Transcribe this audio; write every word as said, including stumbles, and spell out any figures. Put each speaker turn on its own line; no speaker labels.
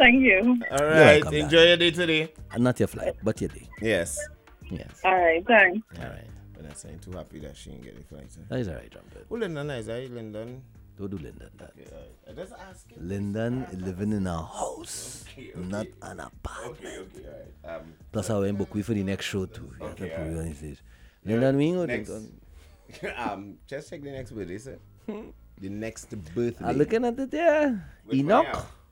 Thank you.
All right.
welcome,
Enjoy
darling.
your day today.
Uh, Not your flight, but your day.
Yes.
Yes.
All right, thanks.
All right. But I'm saying too happy that she didn't get the flight.
That is all right, John.
Who Lyndon is? Are you Lyndon?
Don't do Lyndon that.
Okay, all right. I just asking.
Lyndon is living in a house,
Okay, okay.
not an apartment.
Okay, okay, all right. Um,
Plus, I went book we for the next show too. You have to
Okay,
put
alright.
you on stage. Lyndon, we go
next.
think on-
um, just check the next birthday, sir. The next birthday.
I'm looking at it there.
Which one,
Enoch.
yeah?